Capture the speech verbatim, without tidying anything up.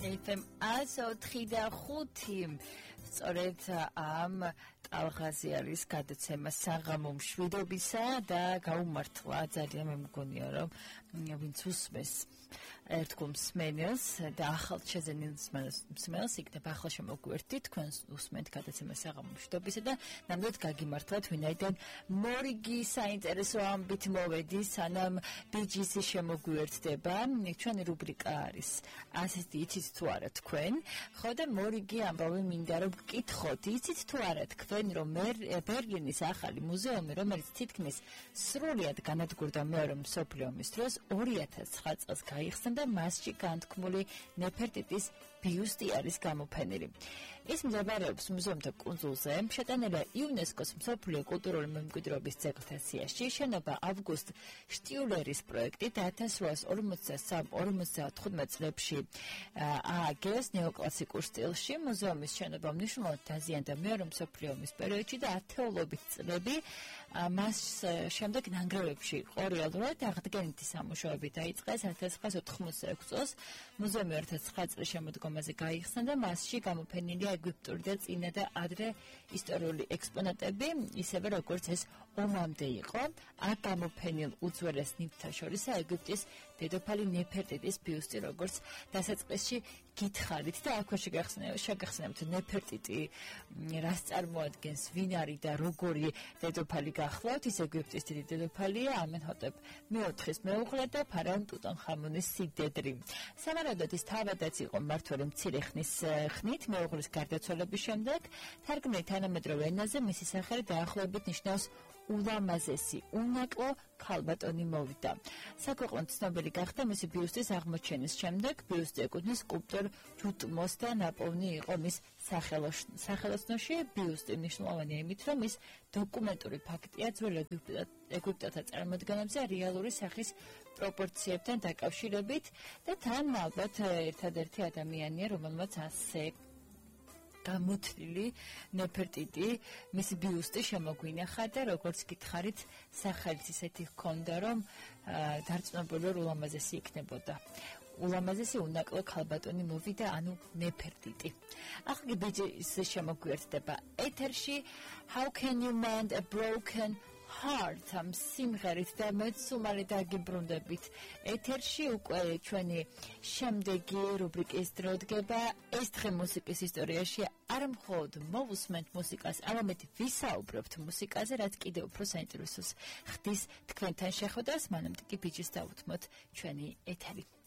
ეფ ემ ათი და ხუთი სწორედ ამ ტალღაზე არის გადაცემა საღამო მშვიდობისა და გაუმართლა ძალიან მე მგონია რომ ვინც უსმენს ერთგულ მსმენელს და ახალ შეზენილ მსმენელს იქნება ახლა შემოგვერთი თქვენ უსმენთ გადაცემა საღამო მშვიდობისა და ნამდვილად გაგიმართლათ ვინაიდან მორიგი საინტერესო ამბით მოვედი სანამ ბიჯისი შემოგვერთდება ჩვენი რუბრიკა არის ასეთი იცით თუ არა თქვენ ხო და მორიგი ამბავი მინდა რომ გკითხოთ იცით თუ არა თქვენ რომ ბერლინის ახალი მუზეუმი რომელიც თითქმის სრულად განადგურდა მეორე მსოფლიო ომის დროს ორი ათას ცხრა წელს გაიხსნა და მასში განთქმული ნეფერტიტის ბიუსტი არის გამოფენილი. ის მდებარეობს მუზეუმთა კუნძულზე, შეტანილია იუნესკოს მსოფლიო კულტურული მემკვიდრეობის ძეგლთა სიაში, შენობა ავგუსტ შტიულერის პროექტით ათას რვაას ორმოცდასამ ორმოცდათხუთმეტ წლებში ააგეს ნეოკლასიკურ სტილში. მუზეუმის შენობა მნიშვნელოვნად დაზიანდა მეორე მსოფლიო ომის პერიოდში და ათეულობით წლები მას შემდეგ ნანგრევებში იყო რეალურად აღდგენითი სამუშაოები დაიწყეს ათას ცხრაას ოთხმოცდაექვსი წელს მუზეუმი ერთ ათას ცხრა წლის შემოდგომაზე გაიხსნა და მასში გამოფენილია ეგვიპტური და წინა და ადრე ისტორიული ექსპონატები ისევე როგორც ეს ომამდე იყო აქ გამოფენილ უძველეს ნივთთა შორისაა ეგვიპტის დედოფალი ნეფერტიტის ბიუსტი როგორც დასაწყისში გითხარით და აქვე შეგახსენებთ ნეფერტიტი რას წარმოადგენს ვინ არის და როგორი დედოფალი გახლავთ ის ეგვიპტის დიდი დედოფალია ამენჰოტეპ მეოთხის მეუღლე და ფარაონ ტუტანხამონის სიდედრი სამარადოდ ის თავადაც იყო მმართველი მცირე ხნის ხნით მეუღლის გარდაცვალების შემდეგ თარგმნილი თანამედროვე ენაზე მისი სახელი დაახლოებით ნიშნავს ულამაზესი უნაკლო ქალბატონი მოვიდა. საქვეყნოდ ცნობილი გახდა მისი ბიუსტის აღმოჩენის შემდეგ ბიუსტი ეკუთვნის სკულპტორ ჯუტმოს და ნაპოვნი იყო მის სახელოსნოში ბიუსტი მნიშვნელოვანია იმით რომ ის დოკუმენტური ფაქტია ძველ ეგვიპტელთა წარმოდგენებზე რეალური სახის პროპორციებთან დაკავშირებით და თან ალბათ ერთადერთი ადამიანია რომელმაც ასე გამოთვლილი ნეფერტიტი მისი ბიუსტი შემოგვინახა და როგორც გითხარით სახელიც ისეთი ჰქონდა რომ დარწმუნებული ვარ ულამაზესი იქნებოდა ულამაზესი უნაკლო ქალბატონი მოვიდა ანუ ნეფერტიტი ახლა ბიჯის შემოგვერთდება ეთერში how can you mend a broken heart am სიმღერით და მეცუმარი დაგიბრუნდებით ეთერში უკვე ჩვენი შემდეგი რუბრიკის დრო დგება ეს დღე მუსიკის ისტორიაში არ მხოლოდ მოვუსმენთ მუსიკას არამედ ვისაუბრებთ მუსიკაზე რაც კიდევ უფრო საინტერესოს ხდის თქვენთან შეხვედრას მანამდე კი ბიჯის დავუთმოთ ჩვენი ეთერი